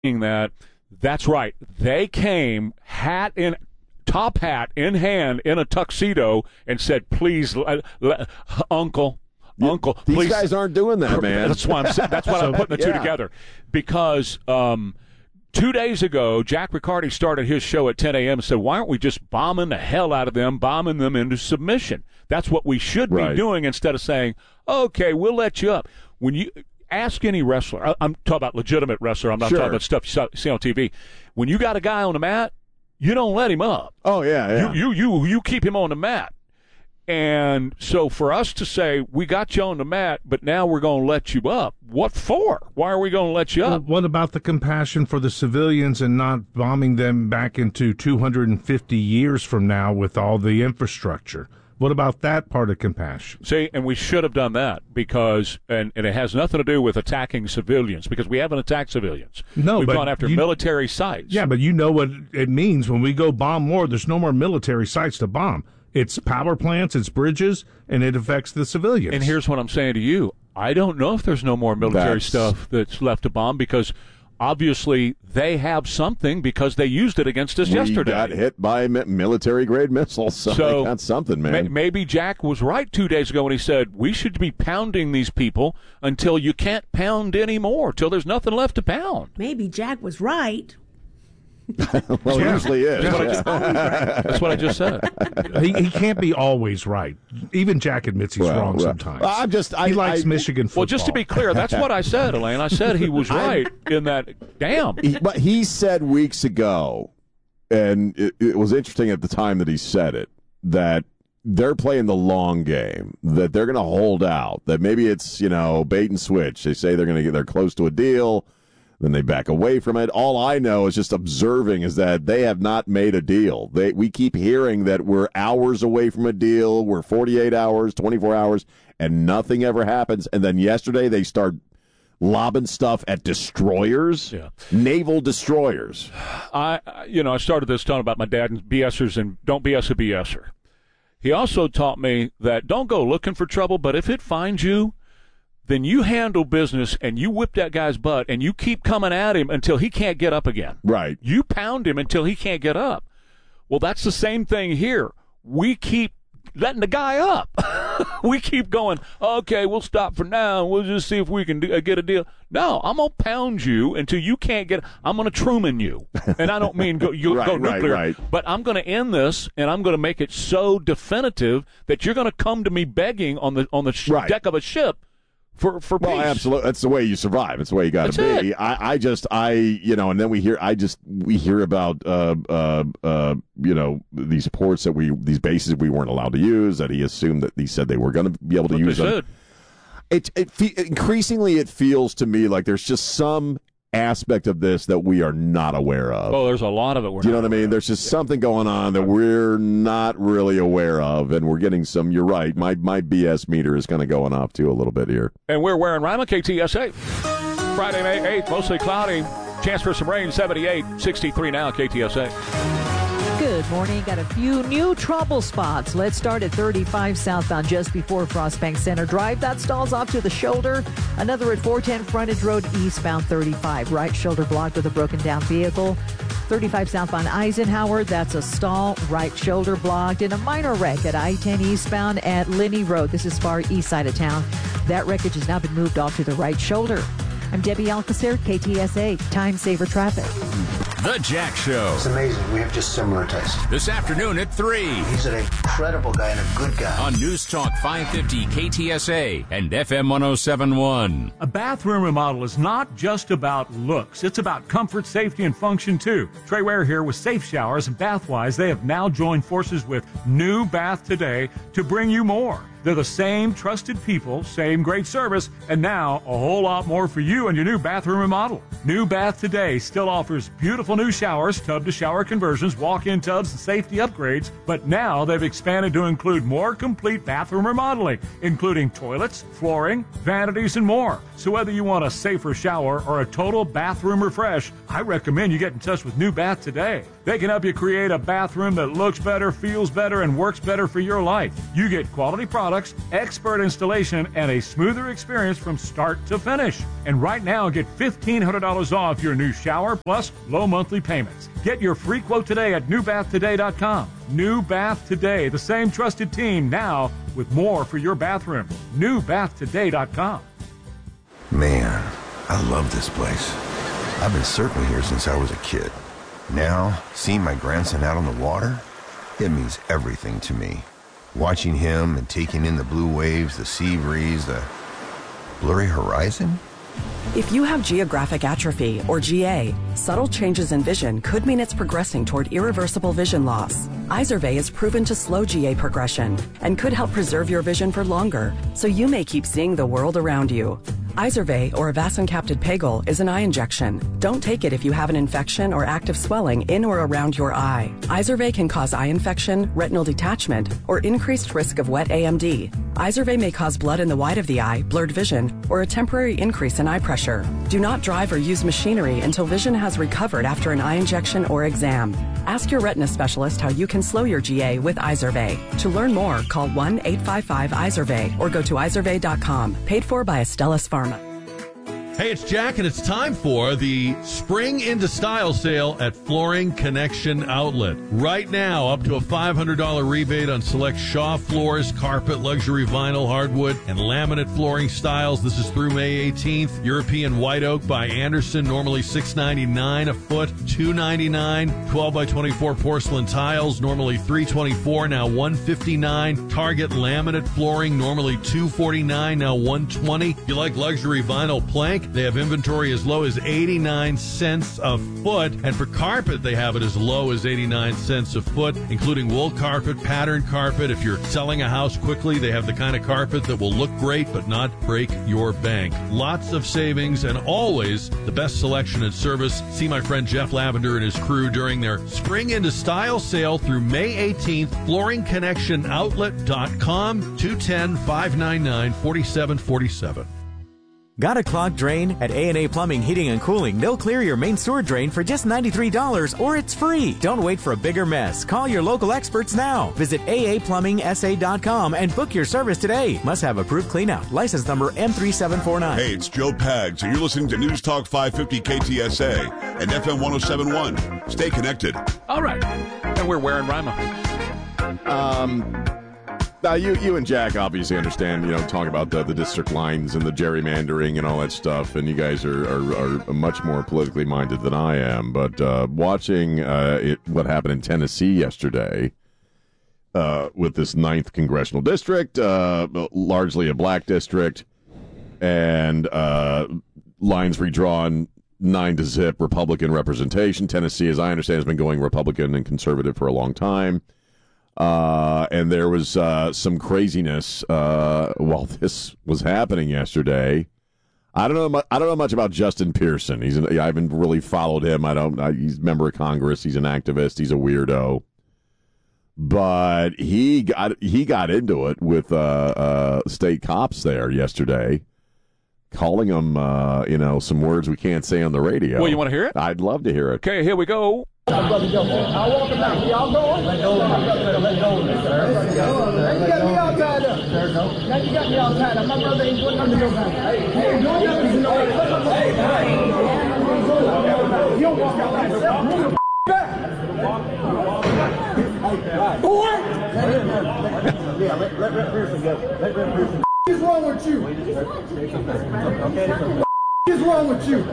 that. That's right. They came top hat in hand in a tuxedo and said, "Please, Uncle, please." These guys aren't doing that, man. That's why I'm putting the two together, because 2 days ago, Jack Riccardi started his show at 10 a.m. and said, "Why aren't we just bombing the hell out of them, bombing them into submission? That's what we should be doing, instead of saying, okay, we'll let you up." When you ask any wrestler, I'm talking about legitimate wrestler, I'm not talking about stuff you see on TV. When you got a guy on the mat, you don't let him up. Oh, yeah. You keep him on the mat. And so for us to say, we got you on the mat, but now we're going to let you up, what for? Why are we going to let you up? What about the compassion for the civilians and not bombing them back into 250 years from now with all the infrastructure? What about that part of compassion? See, and we should have done that, because, and it has nothing to do with attacking civilians, because we haven't attacked civilians. No, We've but gone after military sites. Yeah, but you know what it means when we go bomb more. There's no more military sites to bomb. It's power plants, it's bridges, and it affects the civilians. And here's what I'm saying to you. I don't know if there's no more military stuff that's left to bomb, because obviously they have something, because they used it against us yesterday. We got hit by military-grade missiles, so they got something, man. Maybe Jack was right 2 days ago when he said, we should be pounding these people until you can't pound anymore, till there's nothing left to pound. Maybe Jack was right. Well, he usually is. That's what I just said. He can't be always right. Even Jack admits he's wrong sometimes. He likes Michigan football. Well, just to be clear, that's what I said, Elaine. I said he was right in that. Damn. But he said weeks ago, and it was interesting at the time that he said it, that they're playing the long game, that they're going to hold out, that maybe it's, bait and switch. They say they're close to a deal, then they back away from it. All I know is just observing is that they have not made a deal. We keep hearing that we're hours away from a deal. We're 48 hours, 24 hours, and nothing ever happens. And then yesterday they start lobbing stuff at destroyers, naval destroyers. I started this talking about my dad and BSers, and don't BS a BSer. He also taught me that don't go looking for trouble, but if it finds you, then you handle business and you whip that guy's butt and you keep coming at him until he can't get up again. Right. You pound him until he can't get up. Well, that's the same thing here. We keep letting the guy up. We keep going, okay, we'll stop for now. We'll just see if we can get a deal. No, I'm going to pound you until you can't get – I'm going to Truman you. And I don't mean go nuclear. Right. But I'm going to end this, and I'm going to make it so definitive that you're going to come to me begging on the deck of a ship for peace. Well, absolutely. That's the way you survive. It's the way you got to be. And then we hear about, these ports these bases we weren't allowed to use, that he assumed that he said they were going to be able to use them. Increasingly, it feels to me like there's just some aspect of this that we are not aware of. Oh, there's a lot of it. Do you know what I mean? There's just something going on that we're not really aware of, and we're getting some. You're right. My BS meter is kind of going off too a little bit here. And we're wearing Rima KTSA. Friday, May 8th, mostly cloudy. Chance for some rain, 78, 63 now, KTSA. Good morning. Got a few new trouble spots. Let's start at 35 southbound just before Frostbank Center Drive. That stalls off to the shoulder. Another at 410 Frontage Road eastbound 35. Right shoulder blocked with a broken down vehicle. 35 southbound Eisenhower. That's a stall. Right shoulder blocked. And a minor wreck at I-10 eastbound at Linney Road. This is far east side of town. That wreckage has now been moved off to the right shoulder. I'm Debbie Alcacer, KTSA. Time Saver Traffic. The Jack Show. It's amazing. We have just similar tastes. This afternoon at 3. He's an incredible guy and a good guy. On News Talk 550 KTSA and FM 107.1. A bathroom remodel is not just about looks. It's about comfort, safety, and function, too. Trey Ware here with Safe Showers and Bathwise. They have now joined forces with New Bath Today to bring you more. They're the same trusted people, same great service, and now a whole lot more for you and your new bathroom remodel. New Bath Today still offers beautiful new showers, tub-to-shower conversions, walk-in tubs, and safety upgrades, but now they've expanded to include more complete bathroom remodeling, including toilets, flooring, vanities, and more. So whether you want a safer shower or a total bathroom refresh, I recommend you get in touch with New Bath Today. They can help you create a bathroom that looks better, feels better, and works better for your life. You get quality products products, expert installation, and a smoother experience from start to finish. And right now, get $1,500 off your new shower plus low monthly payments. Get your free quote today at newbathtoday.com. New Bath Today, the same trusted team now with more for your bathroom. newbathtoday.com. Man, I love this place. I've been surfing here since I was a kid. Now, seeing my grandson out on the water, it means everything to me. Watching him and taking in the blue waves, the sea breeze, the blurry horizon. If you have geographic atrophy, or GA, subtle changes in vision could mean it's progressing toward irreversible vision loss. Izervay is proven to slow GA progression and could help preserve your vision for longer, so you may keep seeing the world around you. Izervay, or avacincaptad pegol, is an eye injection. Don't take it if you have an infection or active swelling in or around your eye. Izervay can cause eye infection, retinal detachment, or increased risk of wet AMD. Izervay may cause blood in the white of the eye, blurred vision, or a temporary increase in eye pressure. Do not drive or use machinery until vision has recovered after an eye injection or exam. Ask your retina specialist how you can slow your GA with Izervay. To learn more, call 1-855-IZERVAY or go to izervay.com. Paid for by Astellas Pharma. Hey, it's Jack, and it's time for the Spring into Style sale at Flooring Connection Outlet. Right now, up to a $500 rebate on select Shaw floors, carpet, luxury vinyl, hardwood, and laminate flooring styles. This is through May 18th. European White Oak by Anderson, normally $6.99 a foot, $2.99. 12 by 24 porcelain tiles, normally $3.24, now $1.59. Target laminate flooring, normally $2.49, now $1.20. If you like luxury vinyl plank, they have inventory as low as 89 cents a foot. And for carpet, they have it as low as 89 cents a foot, including wool carpet, patterned carpet. If you're selling a house quickly, they have the kind of carpet that will look great but not break your bank. Lots of savings and always the best selection and service. See my friend Jeff Lavender and his crew during their Spring into Style sale through May 18th. FlooringConnectionOutlet.com, 210-599-4747. Got a clogged drain? At A&A Plumbing, Heating, and Cooling, they'll clear your main sewer drain for just $93 or it's free. Don't wait for a bigger mess. Call your local experts now. Visit aaplumbingsa.com and book your service today. Must have approved cleanout. License number M3749. Hey, it's Joe Pags, and you're listening to News Talk 550 KTSA and FM 1071. Stay connected. All right. And we're wearing Rima. Now, you and Jack obviously understand, talk about the district lines and the gerrymandering and all that stuff, and you guys are much more politically minded than I am. But watching what happened in Tennessee yesterday with this 9th congressional district, largely a black district, and lines redrawn 9-0 Republican representation. Tennessee, as I understand, has been going Republican and conservative for a long time. And there was some craziness while this was happening yesterday. I don't know much about Justin Pearson. I haven't really followed him. He's a member of Congress. He's an activist. He's a weirdo. But he got into it with state cops there yesterday, calling them some words we can't say on the radio. Well, you want to hear it? I'd love to hear it. Okay, here we go. I'll walk him out. Y'all going? Let go. Let go. Now you got me all tied up. Now you got me all tied up. My brother ain't doing nothing to nobody. Hey, you doing nothing to nobody. You don't walk out like that. Move back. Boy! Yeah, let Pearson go. Let Pearson. What is wrong with you? What is wrong with you?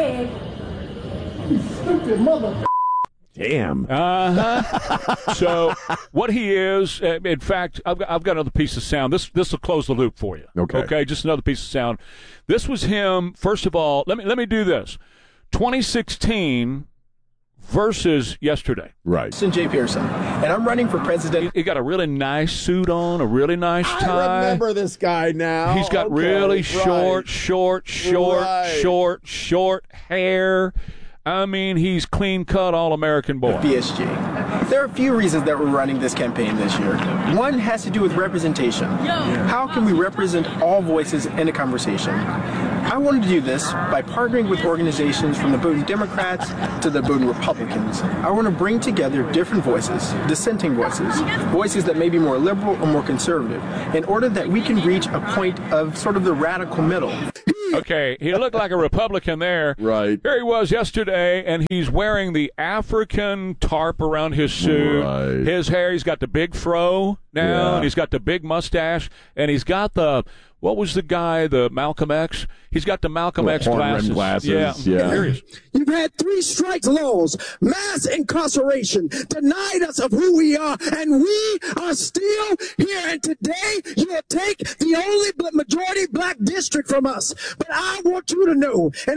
You stupid mother. Damn. So what he is, in fact, I've got another piece of sound. This will close the loop for you. Okay, just another piece of sound. This was him. First of all, let me do this. 2016 versus yesterday. Right. Jay Pearson, and I'm running for president. He got a really nice suit on, a really nice tie. I remember this guy now. He's got really short hair. I mean, he's clean-cut, all-American boy. PSG. There are a few reasons that we're running this campaign this year. One has to do with representation. How can we represent all voices in a conversation? I wanted to do this by partnering with organizations from the Bowdoin Democrats to the Bowdoin Republicans. I want to bring together different voices, dissenting voices, voices that may be more liberal or more conservative, in order that we can reach a point of sort of the radical middle. Okay, he looked like a Republican there. Right. Here he was yesterday, and he's wearing the African tarp around his suit. Right. His hair, he's got the big fro now, and he's got the big mustache, and he's got the, what was the guy, the Malcolm X? He's got the Malcolm X glasses. Yeah. Here he is. You've had 3 strikes laws, mass incarceration, denied us of who we are, and we are still here. And today, you'll take the only majority black district from us. But I want you to know, and